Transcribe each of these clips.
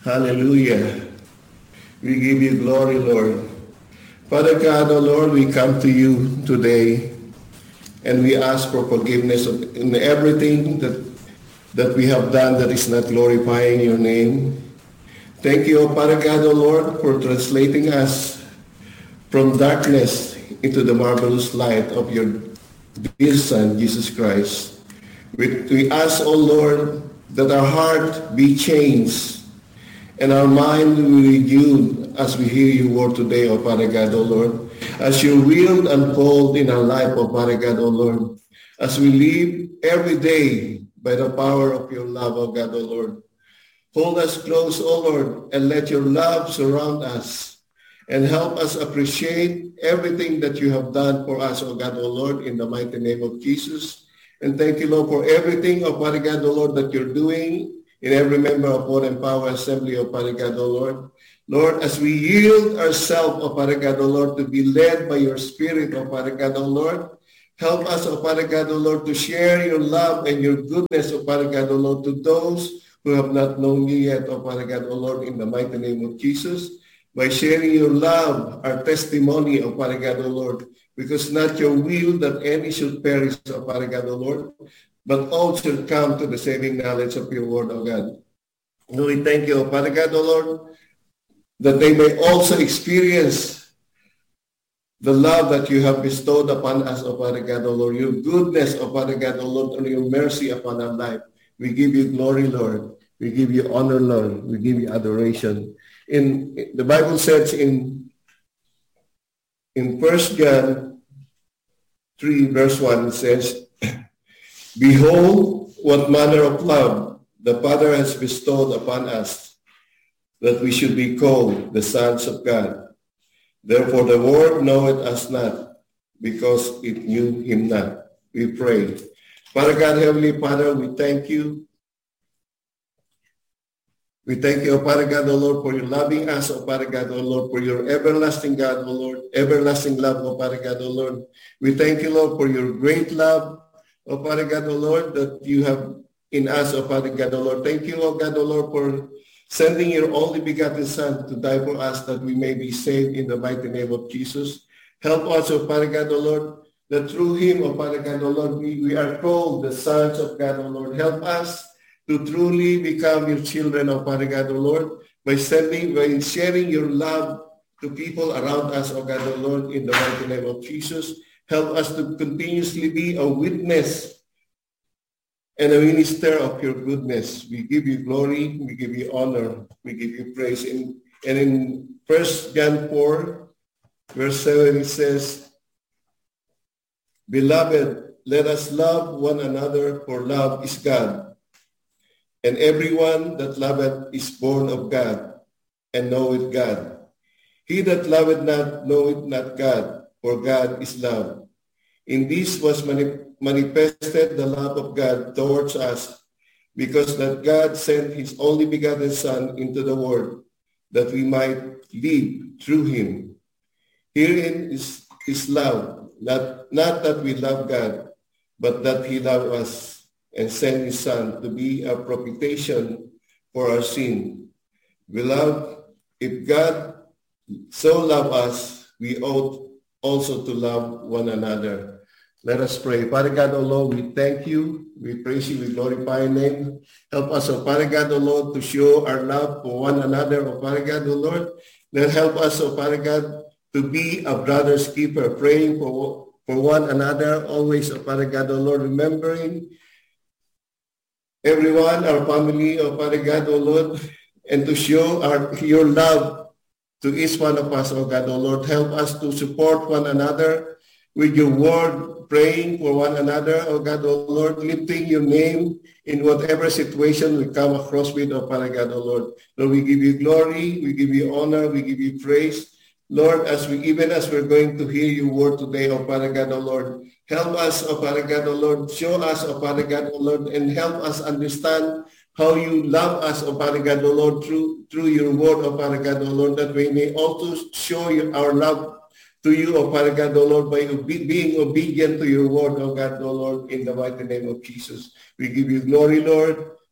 Hallelujah. We give you glory, Lord. Father God, O Lord, we come to you today and we ask for forgiveness in everything that we have done that is not glorifying your name. Thank you, O Father God, O Lord, for translating us from darkness into the marvelous light of your dear Son, Jesus Christ. We ask, O Lord, that our heart be changed and our mind will be renewed as we hear your word today, O Father God, O Lord. As your will unfold in our life, O Father God, O Lord. As we live every day by the power of your love, O God, O Lord. Hold us close, O Lord, and let your love surround us and help us appreciate everything that you have done for us, O God, O Lord, in the mighty name of Jesus. And thank you, Lord, for everything, O Father God, O Lord, that you're doing in every member of Word and Power Assembly, O Father God, O Lord. Lord, as we yield ourselves, O Father God, O Lord, to be led by your Spirit, O Father God, O Lord, help us, O Father God, O Lord, to share your love and your goodness, O Father God, O Lord, to those who have not known you yet, O Father God, O Lord, in the mighty name of Jesus, by sharing your love, our testimony, O Father God, O Lord, because not your will that any should perish, O Father God, O Lord, but all should come to the saving knowledge of your word, O God. And we thank you, O Father God, O Lord, that they may also experience the love that you have bestowed upon us, O Father God, O Lord, your goodness, O Father God, O Lord, and your mercy upon our life. We give you glory, Lord. We give you honor, Lord. We give you adoration. In the Bible says in 1 John 3, verse 1, it says, Behold, what manner of love the Father has bestowed upon us, that we should be called the sons of God. Therefore the world knoweth us not, because it knew him not. We pray. Father God, Heavenly Father, we thank you. We thank you, O Father God, O Lord, for your loving us, O Father God, O Lord, for your everlasting God, O Lord, everlasting love, O Father God, O Lord. We thank you, Lord, for your great love, O Father God, O Lord, that you have in us, O Father God, O Lord. Thank you, O God, O Lord, for sending your only begotten Son to die for us that we may be saved in the mighty name of Jesus. Help us, O Father God, O Lord, that through him, O Father God, O Lord, we are called the sons of God, O Lord. Help us to truly become your children, O Father God, O Lord, by sharing your love to people around us, O God, O Lord, in the mighty name of Jesus. Help us to continuously be a witness and a minister of your goodness. We give you glory, we give you honor, we give you praise. And in 1 John 4, verse 7, it says, Beloved, let us love one another, for love is God. And everyone that loveth is born of God, and knoweth God. He that loveth not knoweth not God, for God is love. In this was manifested the love of God towards us, because that God sent his only begotten Son into the world, that we might live through him. Herein is love, not that we love God, but that he loved us and sent his Son to be a propitiation for our sin. Beloved, if God so loved us, we ought also to love one another. Let us pray. Father God, O Lord, we thank you. We praise you. We glorify your name. Help us, O Father God, O Lord, to show our love for one another, O Father God, O Lord. Then help us, O Father God, to be a brother's keeper, praying for one another, always, O Father God, O Lord, remembering everyone, our family, O Father God, O Lord, and to show your love to each one of us, O God, O Lord. Help us to support one another with your word, praying for one another, O God, O Lord, lifting your name in whatever situation we come across with, O Father God, O Lord. Lord, we give you glory, we give you honor, we give you praise. Lord, even as we're going to hear your word today, O Father God, O Lord, help us, O Father God, O Lord, show us, O Father God, O Lord, and help us understand how you love us, O Father God, O Lord, through your word, O Father God, O Lord, that we may also show our love to you, O Father God, O Lord, by being obedient to your word, O God, O Lord, in the mighty name of Jesus. We give you glory, Lord.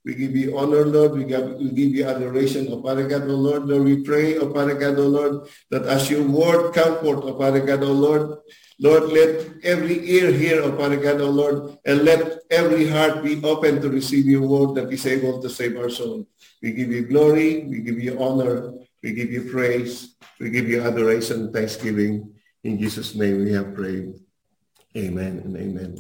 We give you honor, Lord. We give you adoration, O Father God, O Lord. Lord, we pray, O Father God, O Lord, that as your word come forth, O Father God, O Lord, Lord, let every ear hear, O Father God, O Lord, and let every heart be open to receive your word that is able to save our soul. We give you glory, we give you honor, we give you praise, we give you adoration and thanksgiving. In Jesus' name we have prayed. Amen and amen.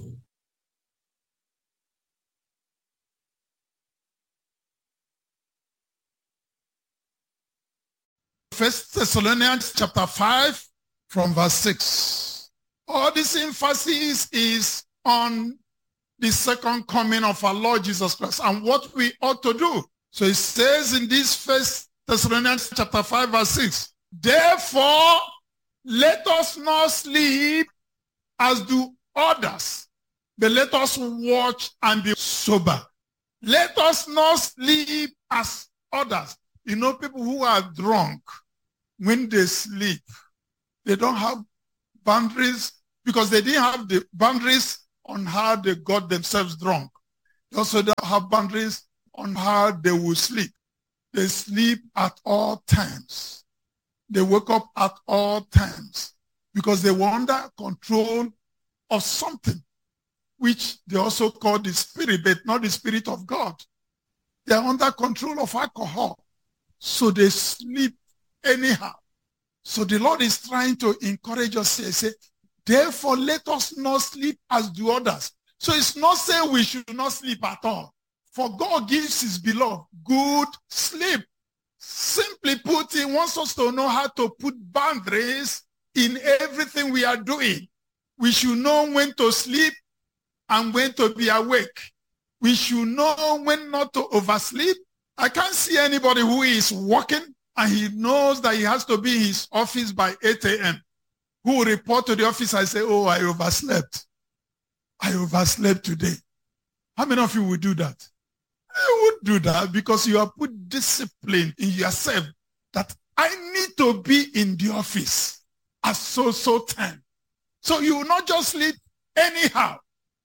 First Thessalonians chapter 5 from verse 6. All this emphasis is on the second coming of our Lord Jesus Christ and what we ought to do. So it says in this First Thessalonians chapter 5 verse 6, therefore let us not sleep as do others, but let us watch and be sober. Let us not sleep as others. You know, people who are drunk, when they sleep, they don't have boundaries because they didn't have the boundaries on how they got themselves drunk. They also don't have boundaries on how they will sleep. They sleep at all times. They wake up at all times because they were under control of something, which they also call the spirit, but not the Spirit of God. They are under control of alcohol. So they sleep anyhow. So the Lord is trying to encourage us here. Say, therefore, let us not sleep as do others. So it's not saying we should not sleep at all. For God gives his beloved good sleep. Simply put, he wants us to know how to put boundaries in everything we are doing. We should know when to sleep and when to be awake. We should know when not to oversleep. I can't see anybody who is working and he knows that he has to be in his office by 8 a.m. who will report to the office and say, oh, I overslept. I overslept today. How many of you would do that? You would do that because you have put discipline in yourself that I need to be in the office at so time. So you will not just sleep anyhow.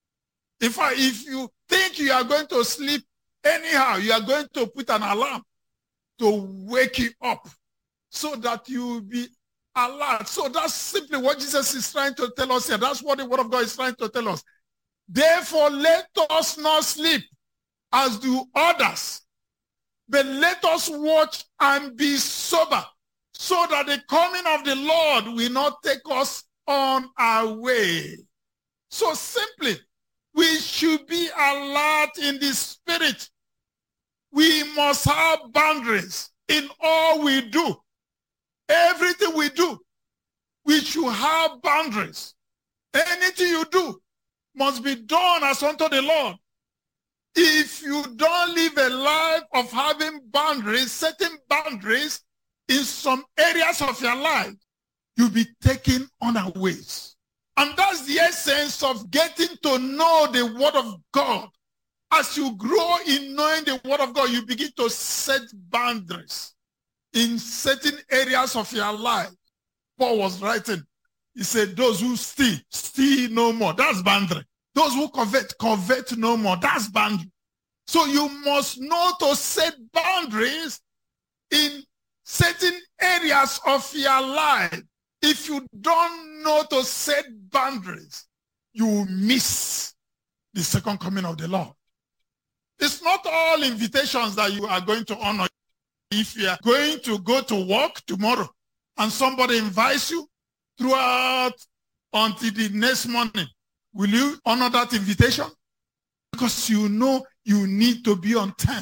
In fact, if you think you are going to sleep anyhow, you are going to put an alarm to wake you up so that you will be alert. So that's simply what Jesus is trying to tell us here. That's what the word of God is trying to tell us. Therefore, let us not sleep as do others, but let us watch and be sober so that the coming of the Lord will not take us on our way. So simply, we should be alert in the spirit. We must have boundaries in all we do. Everything we do, we should have boundaries. Anything you do must be done as unto the Lord. If you don't live a life of having boundaries, setting boundaries in some areas of your life, you'll be taken unawares. And that's the essence of getting to know the word of God. As you grow in knowing the word of God, you begin to set boundaries in certain areas of your life. Paul was writing, he said, those who steal no more. That's boundary. Those who covet no more. That's boundary. So you must know to set boundaries in certain areas of your life. If you don't know to set boundaries, you will miss the second coming of the Lord. It's not all invitations that you are going to honor. If you are going to go to work tomorrow and somebody invites you throughout until the next morning, will you honor that invitation? Because you know you need to be on time.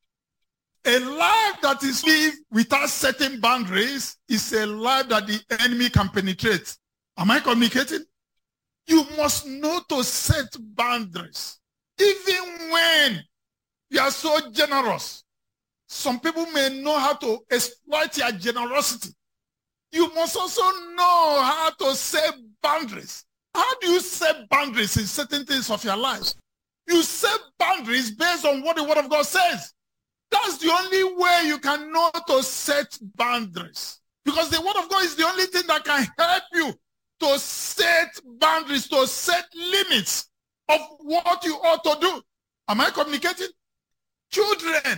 A life that is lived without setting boundaries is a life that the enemy can penetrate. Am I communicating? You must know to set boundaries. Even when you are so generous, some people may know how to exploit your generosity. You must also know how to set boundaries. How do you set boundaries in certain things of your life? You set boundaries based on what the word of God says. That's the only way you can know to set boundaries. Because the word of God is the only thing that can help you to set boundaries, to set limits of what you ought to do. Am I communicating? children.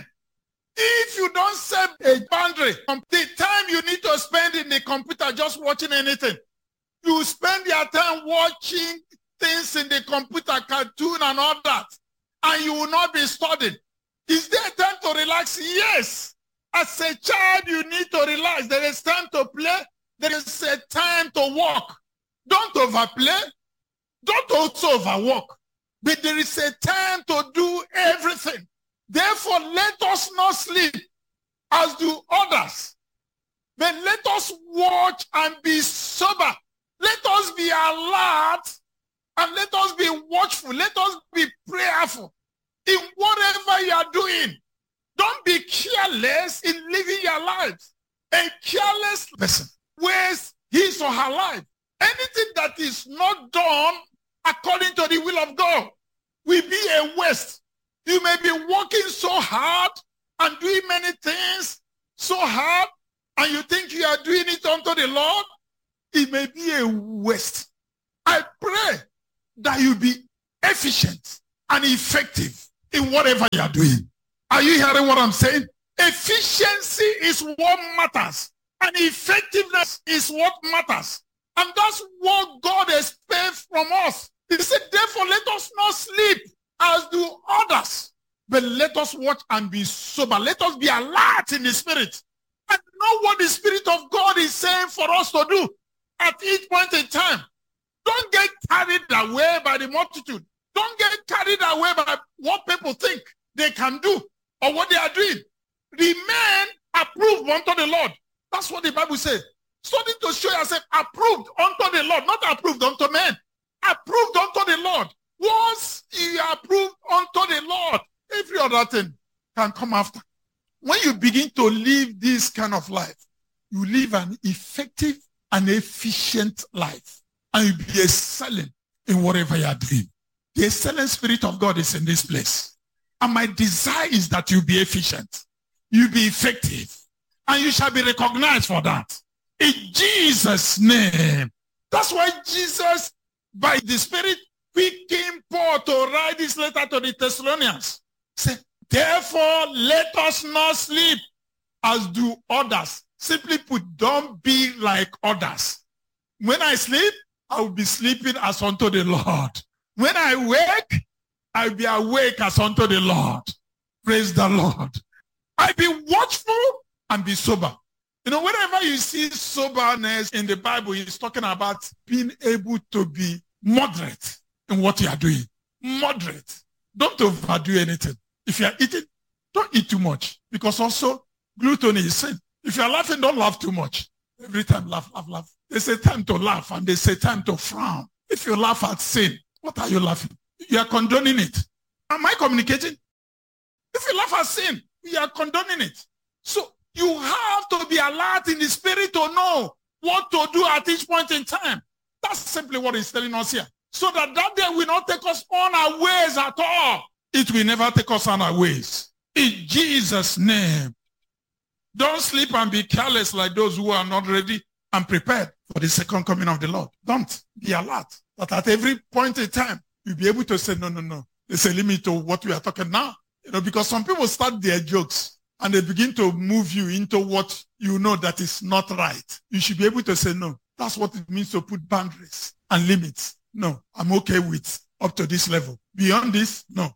If you don't set a boundary, the time you need to spend in the computer just watching anything, you spend your time watching things in the computer, cartoon and all that, and you will not be studying. Is there time to relax? Yes. As a child, you need to relax. There is time to play. There is a time to work. Don't overplay. Don't also overwork. But there is a time to do everything. Therefore, let us not sleep as do others. But let us watch and be sober. Let us be alert and let us be watchful. Let us be prayerful in whatever you are doing. Don't be careless in living your lives. A careless person wastes his or her life. Anything that is not done according to the will of God will be a waste. You may be working so hard and doing many things so hard, and you think you are doing it unto the Lord. It may be a waste. I pray that you be efficient and effective in whatever you are doing. Are you hearing what I'm saying? Efficiency is what matters, and effectiveness is what matters. And that's what God expects from us. He said, therefore, let us not sleep as do others, but let us watch and be sober. Let us be alert in the spirit and know what the Spirit of God is saying for us to do at each point in time. Don't get carried away by the multitude. Don't get carried away by what people think they can do or what they are doing. Remain approved unto the Lord. That's what the Bible says. Study to show yourself approved unto the Lord, not approved unto men. Approved unto the Lord. Once you are approved unto the Lord, every other thing can come after. When you begin to live this kind of life, you live an effective and efficient life. And you be excelling in whatever you are doing. The excellent Spirit of God is in this place. And my desire is that you be efficient. You be effective. And you shall be recognized for that. In Jesus' name. That's why Jesus, by the Spirit, quickened Paul to write this letter to the Thessalonians. Say, therefore, let us not sleep as do others. Simply put, don't be like others. When I sleep, I will be sleeping as unto the Lord. When I wake, I will be awake as unto the Lord. Praise the Lord. I be watchful and be sober. You know, whenever you see soberness in the Bible, it's talking about being able to be moderate in what you are doing. Moderate. Don't overdo anything. If you are eating, don't eat too much. Because also, gluttony is sin. If you are laughing, don't laugh too much. Every time, laugh, laugh, laugh. There's a time to laugh and there's a time to frown. If you laugh at sin, what are you laughing? You are condoning it. Am I communicating? If you laugh at sin, you are condoning it. So you have to be alert in the spirit to know what to do at each point in time. That's simply what he's telling us here. So that day will not take us on our ways at all. It will never take us on our ways. In Jesus' name. Don't sleep and be careless like those who are not ready and prepared for the second coming of the Lord. Don't be alert. That at every point in time, you'll be able to say, no, no, no. There's a limit to what we are talking now. You know, because some people start their jokes and they begin to move you into what you know that is not right. You should be able to say, no, that's what it means to put boundaries and limits. No, I'm okay with up to this level. Beyond this, no.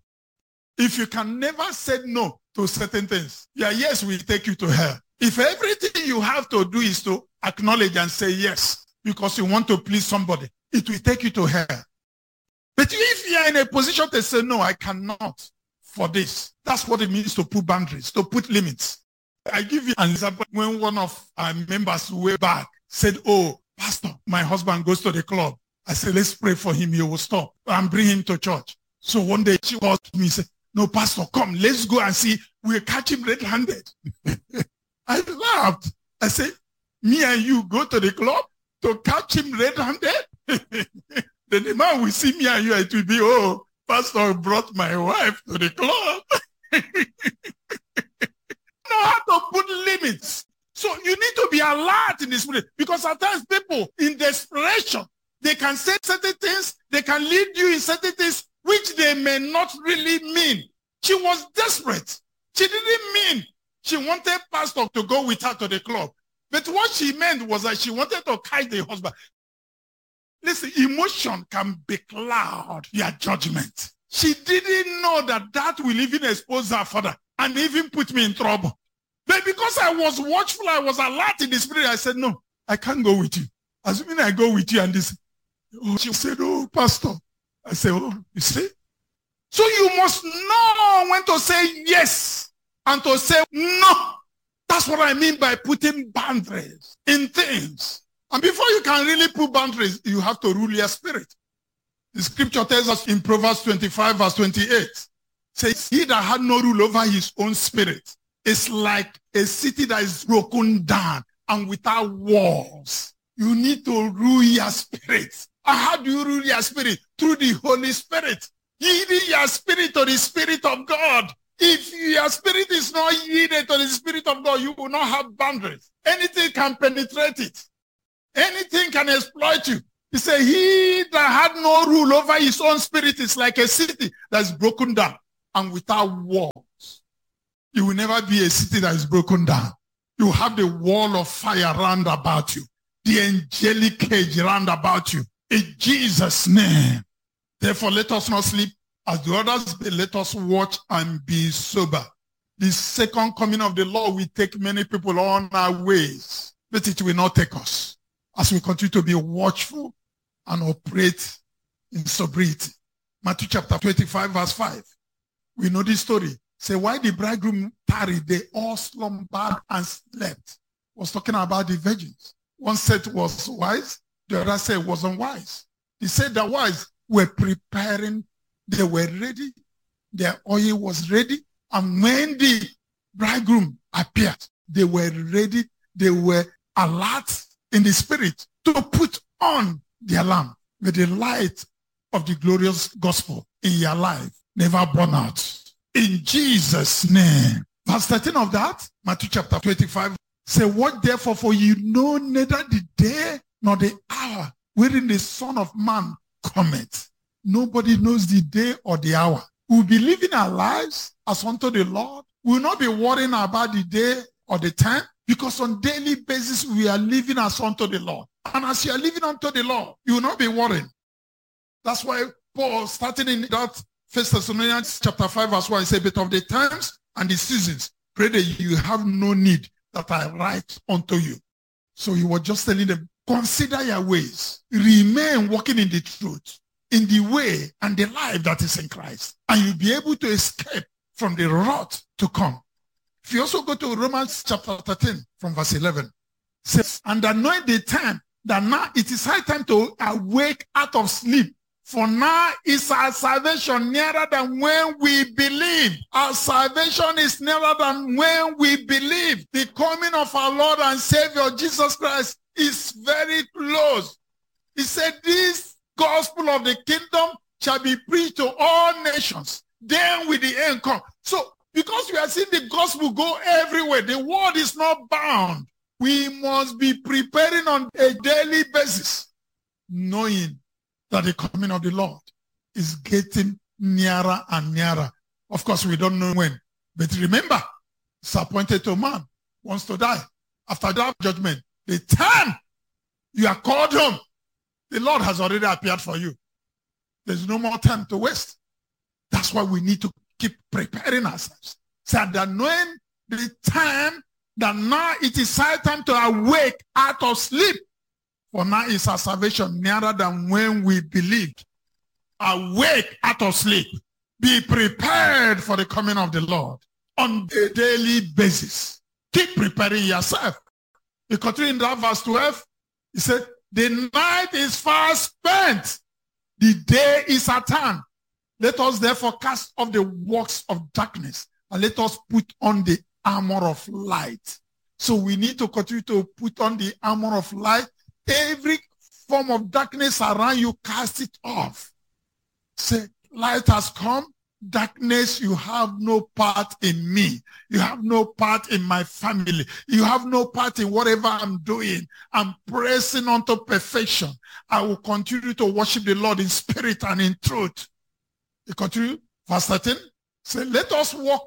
If you can never say no to certain things, your yes will take you to hell. If everything you have to do is to acknowledge and say yes because you want to please somebody, it will take you to hell. But if you are in a position to say, no, I cannot for this, that's what it means to put boundaries, to put limits. I give you an example. When one of our members way back said, oh, Pastor, my husband goes to the club. I said, let's pray for him. He will stop and bring him to church. So one day she called me and said, no, Pastor, come, let's go and see. We'll catch him red-handed. I laughed. I said, me and you go to the club to catch him red-handed? Then the man will see me and you, it will be, oh, Pastor brought my wife to the club. Know how to put limits. So you need to be alert in the spirit, because at times people in desperation, they can say certain things, they can lead you in certain things which they may not really mean. She was desperate. She didn't mean she wanted pastor to go with her to the club. But what she meant was that she wanted to catch the husband. Listen, emotion can becloud your judgment. She didn't know that that will even expose her father and even put me in trouble. But because I was watchful, I was alert in the spirit, I said, no, I can't go with you. Assuming I go with you and this. Oh, she said, oh, pastor. I said, oh, you see? So you must know when to say yes and to say no. That's what I mean by putting boundaries in things. And before you can really put boundaries, you have to rule your spirit. The scripture tells us in Proverbs 25 verse 28, says, he that had no rule over his own spirit is like a city that is broken down and without walls. You need to rule your spirit. And how do you rule your spirit? Through the Holy Spirit. Yielding your spirit to the Spirit of God. If your spirit is not yielded to the Spirit of God, you will not have boundaries. Anything can penetrate it. Anything can exploit you. He said, he that had no rule over his own spirit is like a city that is broken down and without walls. You will never be a city that is broken down. You have the wall of fire round about you. The angelic cage round about you. In Jesus' name. Therefore, let us not sleep as the others, but let us watch and be sober. The second coming of the Lord will take many people on our ways, but it will not take us as we continue to be watchful and operate in sobriety. Matthew chapter 25, verse 5. We know this story. Say, why the bridegroom tarried, they all slumbered and slept. Was talking about the virgins. One said was wise, the other said wasn't wise. He said the wise were preparing, they were ready, their oil was ready, and when the bridegroom appeared, they were ready, they were alert in the spirit to put on their lamp with the light of the glorious gospel in your life, never burn out. In Jesus' name. Verse 13 of that, Matthew chapter 25, say, what therefore, for you know neither the day nor the hour wherein the Son of Man cometh. Nobody knows the day or the hour. We'll be living our lives as unto the Lord. We'll not be worrying about the day or the time, because on daily basis we are living as unto the Lord. And as you are living unto the Lord, you will not be worrying. That's why Paul, starting in that 1 Thessalonians chapter 5 verse 1, he said, but of the times and the seasons, pray that you have no need that I write unto you. So he was just telling them, consider your ways. Remain walking in the truth, in the way and the life that is in Christ. And you'll be able to escape from the wrath to come. If you also go to Romans chapter 13 from verse 11, says, and anoint the time that now it is high time to awake out of sleep. For now is our salvation nearer than when we believe. Our salvation is nearer than when we believe. The coming of our Lord and Savior Jesus Christ is very close. He said, this gospel of the kingdom shall be preached to all nations. Then will the end come. So, because we are seeing the gospel go everywhere, the world is not bound. We must be preparing on a daily basis, knowing that the coming of the Lord is getting nearer and nearer. Of course, we don't know when. But remember, it's appointed to man, wants to die. After that judgment, the time you are called home, the Lord has already appeared for you. There's no more time to waste. That's why we need to keep preparing ourselves. So that knowing the time that now it is high time to awake out of sleep. For now is our salvation nearer than when we believed. Awake out of sleep. Be prepared for the coming of the Lord on a daily basis. Keep preparing yourself. You continue in that verse 12. He said, the night is far spent. The day is at hand. Let us therefore cast off the works of darkness and let us put on the armor of light. So we need to continue to put on the armor of light. Every form of darkness around you, cast it off. Say, light has come. Darkness, you have no part in me. You have no part in my family. You have no part in whatever I'm doing. I'm pressing on to perfection. I will continue to worship the Lord in spirit and in truth. You continue, verse 13. Say, let us walk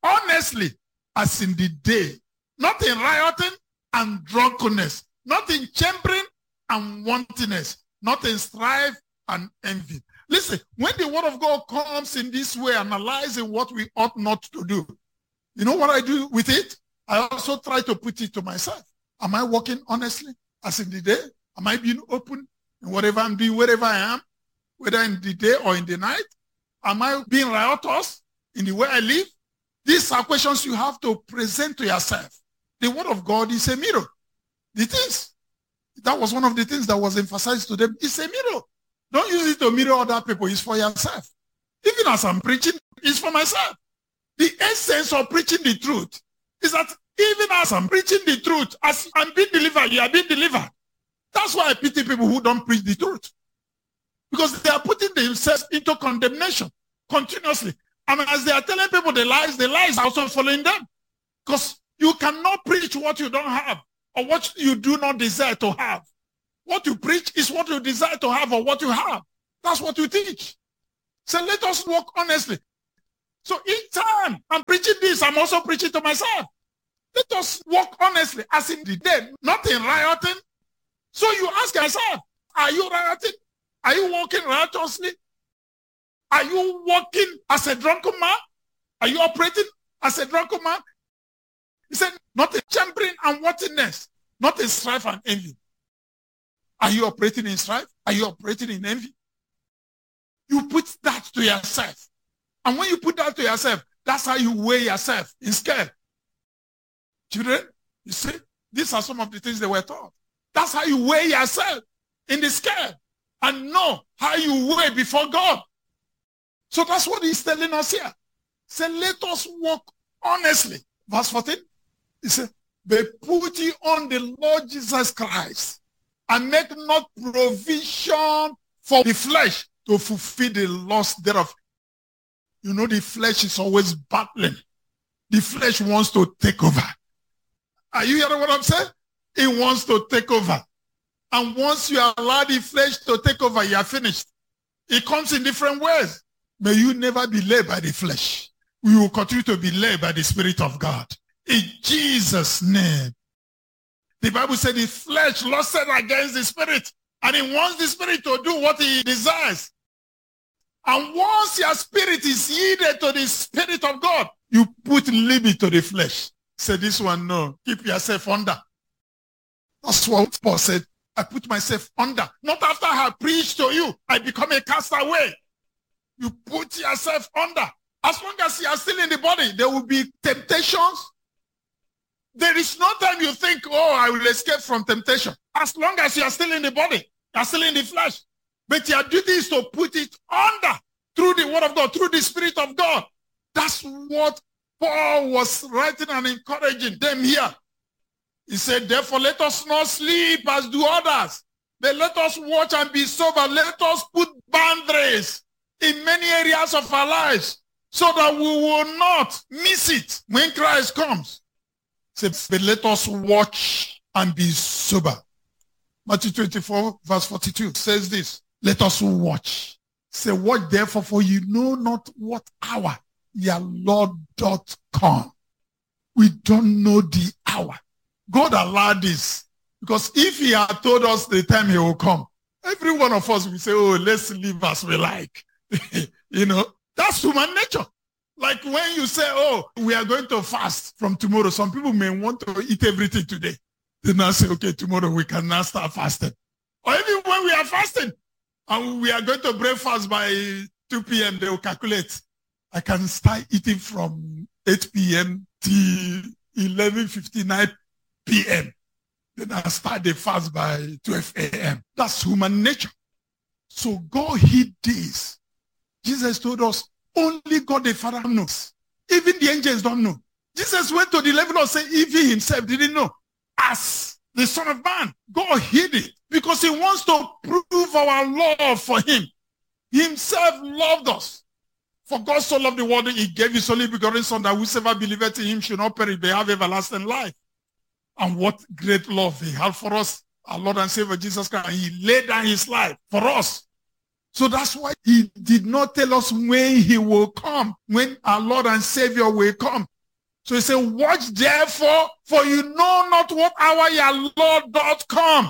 honestly as in the day, not in rioting and drunkenness, not in chambering and wantonness, not in strife and envy. Listen, when the word of God comes in this way, analyzing what we ought not to do, you know what I do with it? I also try to put it to myself. Am I walking honestly as in the day? Am I being open in whatever I'm doing, wherever I am, whether in the day or in the night? Am I being riotous in the way I live? These are questions you have to present to yourself. The word of God is a mirror. It is. That was one of the things that was emphasized to them. It's a mirror. Don't use it to mirror other people. It's for yourself. Even as I'm preaching, it's for myself. The essence of preaching the truth is that even as I'm preaching the truth, as I'm being delivered, you are being delivered. That's why I pity people who don't preach the truth. Because they are putting themselves into condemnation continuously. And as they are telling people the lies are also following them. Because you cannot preach what you don't have or what you do not desire to have. What you preach is what you desire to have or what you have. That's what you teach. So let us walk honestly. So each time I'm preaching this, I'm also preaching to myself. Let us walk honestly, as in the day, not in rioting. So you ask yourself, are you rioting? Are you walking riotously? Are you walking as a drunken man? Are you operating as a drunken man? He said, not in chambering and wantonness, not in strife and envy. Are you operating in strife? Are you operating in envy? You put that to yourself. And when you put that to yourself, that's how you weigh yourself in scale. Children, you see, these are some of the things they were taught. That's how you weigh yourself in the scale and know how you weigh before God. So that's what he's telling us here. Say, let us walk honestly. Verse 14, he said, but put ye on the Lord Jesus Christ and make not provision for the flesh to fulfill the lust thereof. You know, the flesh is always battling. The flesh wants to take over. Are you hearing what I'm saying? It wants to take over. And once you allow the flesh to take over, you are finished. It comes in different ways. May you never be led by the flesh. We will continue to be led by the Spirit of God. In Jesus' name. The Bible said the flesh lusted against the Spirit, and it wants the Spirit to do what he desires. And once your spirit is yielded to the Spirit of God, you put limit to the flesh. Say this one, no. Keep yourself under. That's what Paul said. I put myself under. Not after I have preached to you, I become a castaway. You put yourself under. As long as you are still in the body, there will be temptations. There is no time you think, oh, I will escape from temptation. As long as you are still in the body, you are still in the flesh. But your duty is to put it under through the word of God, through the Spirit of God. That's what Paul was writing and encouraging them here. He said, therefore, let us not sleep as do others, but let us watch and be sober. Let us put boundaries in many areas of our lives so that we will not miss it when Christ comes. He said, but let us watch and be sober. Matthew 24, verse 42 says this. Let us watch. Say, watch therefore, for you know not what hour your Lord doth come. We don't know the hour. God allowed this because if he had told us the time he will come, every one of us will say, oh, let's live as we like. You know, that's human nature. Like when you say, oh, we are going to fast from tomorrow, some people may want to eat everything today. They now say, okay, tomorrow we can now start fasting. Or even when we are fasting and we are going to breakfast by 2 p.m., they will calculate. I can start eating from 8 p.m. till 11:59 p.m. Then I start the fast by 12 a.m. That's human nature. So God hid this. Jesus told us, only God the Father knows. Even the angels don't know. Jesus went to the level of saying, if he himself didn't know. As the Son of Man, God hid it because he wants to prove our love for him. He himself loved us. For God so loved the world, he gave his only begotten Son, that whosoever believeth in him should not perish, but have everlasting life. And what great love he had for us, our Lord and Savior Jesus Christ. And he laid down his life for us. So that's why he did not tell us when he will come, when our Lord and Savior will come. So he said, watch therefore, for you know not what hour your Lord doth come.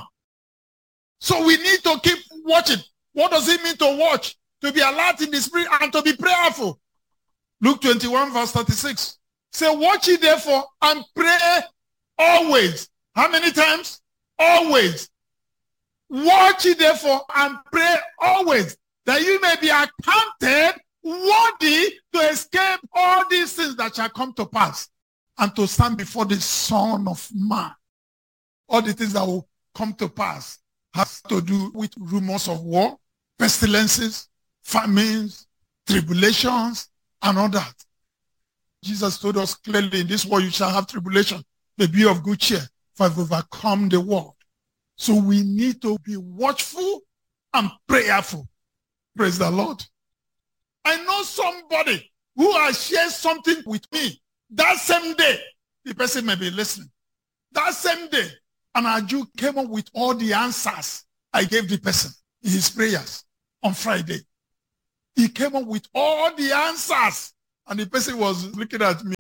So we need to keep watching. What does it mean to watch? To be alert in the spirit and to be prayerful. Luke 21 verse 36. Say, watch ye therefore and pray always. How many times? Always. Watch ye therefore and pray always, that you may be accounted worthy to escape all these things that shall come to pass and to stand before the Son of Man. All the things that will come to pass has to do with rumors of war, pestilences, famines, tribulations, and all that. Jesus told us clearly, in this world you shall have tribulation, but be of good cheer, for I've overcome the world. So we need to be watchful and prayerful. Praise the Lord. I know somebody who has shared something with me. That same day, the person may be listening. That same day, an Aju came up with all the answers I gave the person in his prayers on Friday. He came up with all the answers. And the person was looking at me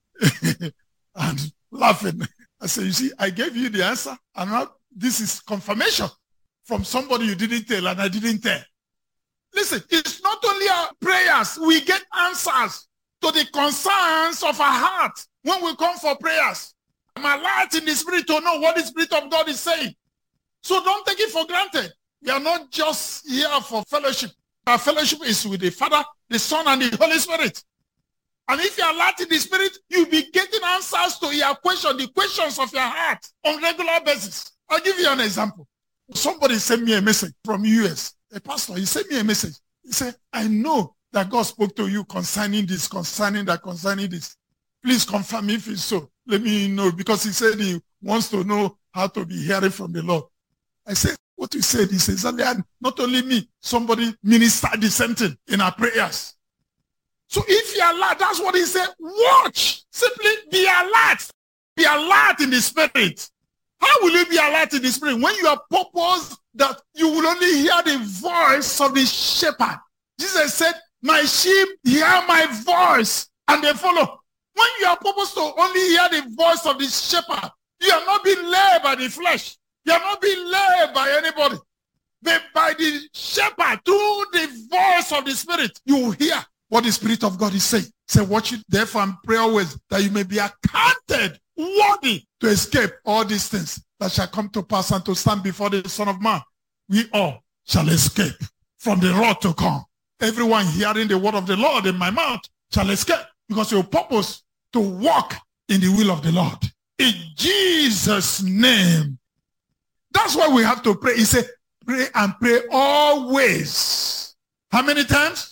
and laughing. I said, you see, I gave you the answer. And now this is confirmation from somebody you didn't tell and I didn't tell. Listen, it's not only our prayers. We get answers to the concerns of our heart when we come for prayers. I'm alert in the spirit to know what the Spirit of God is saying. So don't take it for granted. We are not just here for fellowship. Our fellowship is with the Father, the Son, and the Holy Spirit. And if you are alert in the spirit, you'll be getting answers to your question, the questions of your heart on regular basis. I'll give you an example. Somebody sent me a message from US. A pastor, he sent me a message. He said, I know that God spoke to you concerning this, concerning that, concerning this. Please confirm if it's so. Let me know, because he said he wants to know how to be hearing from the Lord. I said, what you said, he says, not only me, somebody ministered the same thing in our prayers. So if you're alert, that's what he said, watch. Simply be alert. Be alert in the spirit. How will you be alert in the spirit? When you are purposed that you will only hear the voice of the shepherd. Jesus said, my sheep hear my voice and they follow. When you are purposed to only hear the voice of the shepherd, you are not being led by the flesh. You are not being led by anybody. But by the shepherd, through the voice of the spirit, you will hear what the Spirit of God is saying. Say, watch it therefore and pray always, that you may be accounted worthy to escape all these things that shall come to pass and to stand before the Son of Man. We all shall escape from the wrath to come. Everyone hearing the word of the Lord in my mouth shall escape, because your purpose to walk in the will of the Lord. In Jesus' name. That's why we have to pray. He said, pray and pray always. How many times?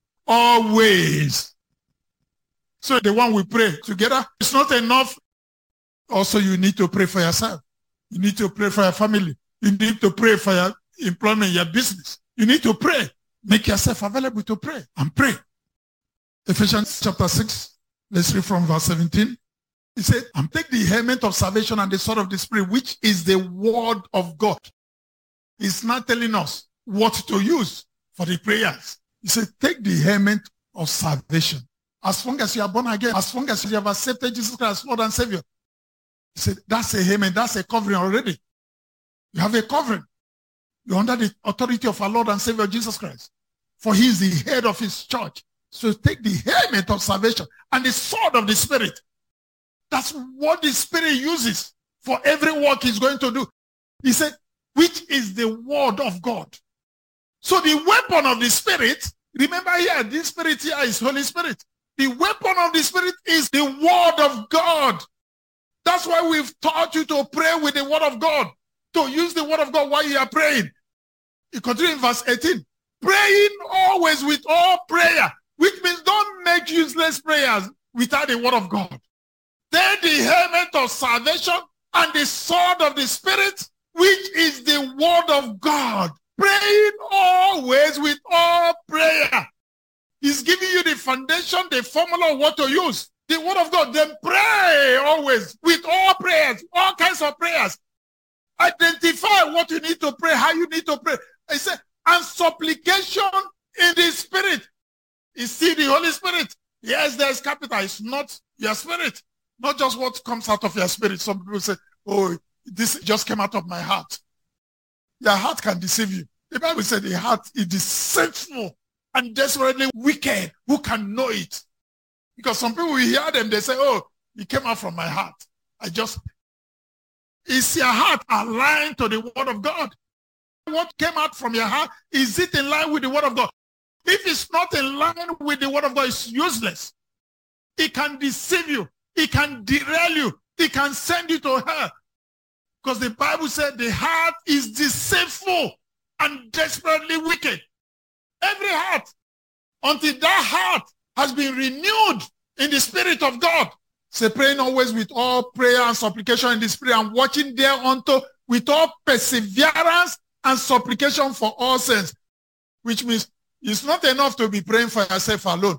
Always. So the one we pray together, it's not enough. Also, you need to pray for yourself. You need to pray for your family. You need to pray for your employment, your business. You need to pray. Make yourself available to pray and pray. Ephesians chapter 6, let's read from verse 17. He said, and take the helmet of salvation and the sword of the Spirit, which is the word of God. He's not telling us what to use for the prayers. He said, take the helmet of salvation. As long as you are born again, as long as you have accepted Jesus Christ as Lord and Savior. He said, that's a helmet, that's a covering already. You have a covering. You're under the authority of our Lord and Savior Jesus Christ. For he is the head of his church. So take the helmet of salvation and the sword of the Spirit. That's what the Spirit uses for every work he's going to do. He said, which is the word of God. So the weapon of the Spirit, remember here, this Spirit here is Holy Spirit. The weapon of the Spirit is the word of God. That's why we've taught you to pray with the word of God, to use the word of God while you are praying. You continue in verse 18. Praying always with all prayer, which means don't make useless prayers without the word of God. Take the helmet of salvation and the sword of the Spirit, which is the word of God. Praying always with all prayer. He's giving you the foundation, the formula of what to use. The word of God. Then pray always with all prayers, all kinds of prayers. Identify what you need to pray, how you need to pray. I said, and supplication in the Spirit. You see the Holy Spirit. Yes, there's capital. It's not your spirit. Not just what comes out of your spirit. Some people say, oh, this just came out of my heart. Your heart can deceive you. The Bible said the heart is deceitful and desperately wicked. Who can know it? Because some people, we hear them, they say, oh, it came out from my heart. Is your heart aligned to the word of God? What came out from your heart, is it in line with the word of God? If it's not in line with the word of God, it's useless. It can deceive you. It can derail you. It can send you to hell. Because the Bible said the heart is deceitful and desperately wicked. Every heart, until that heart has been renewed in the Spirit of God. Say, praying always with all prayer and supplication in the Spirit, and watching thereunto with all perseverance and supplication for all saints. Which means it's not enough to be praying for yourself alone.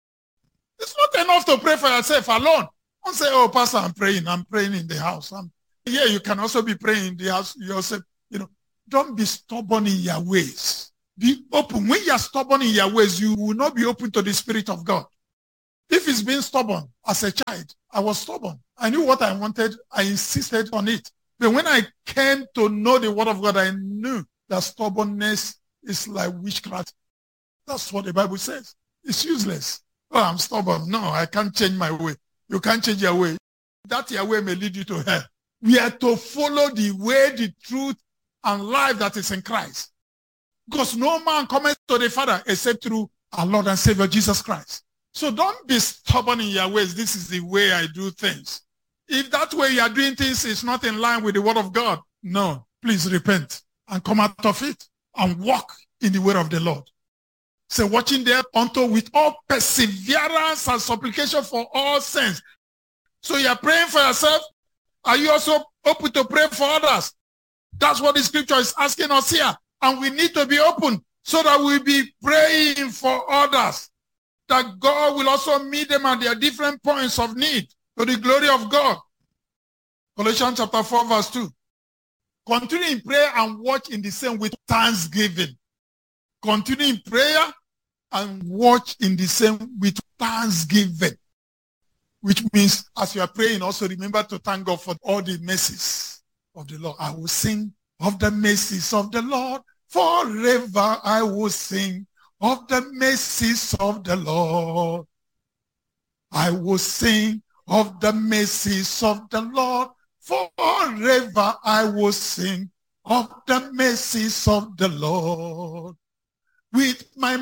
It's not enough to pray for yourself alone. Don't say, oh, Pastor, I'm praying in the house. Yeah, you can also be praying in the house yourself. Don't be stubborn in your ways. Be open. When you're stubborn in your ways, you will not be open to the Spirit of God. If it's being stubborn, as a child, I was stubborn. I knew what I wanted. I insisted on it. But when I came to know the word of God, I knew that stubbornness is like witchcraft. That's what the Bible says. It's useless. Oh, I'm stubborn. No, I can't change my way. You can't change your way. That your way may lead you to hell. We are to follow the way, the truth, and life that is in Christ. Because no man cometh to the Father except through our Lord and Savior Jesus Christ. So don't be stubborn in your ways. This is the way I do things. If that way you are doing things is not in line with the word of God, no, please repent and come out of it and walk in the way of the Lord. So watching thereunto with all perseverance and supplication for all saints. So you are praying for yourself. Are you also open to pray for others? That's what the scripture is asking us here. And we need to be open so that we'll be praying for others. That God will also meet them at their different points of need to the glory of God. Colossians chapter 4 verse 2. Continue in prayer and watch in the same with thanksgiving. Continue in prayer and watch in the same with thanksgiving. Which means as you are praying, also remember to thank God for all the mercies of the Lord. I will sing of the mercies of the Lord. Forever I will sing of the mercies of the Lord. I will sing of the mercies of the Lord. Forever I will sing of the mercies of the Lord. With my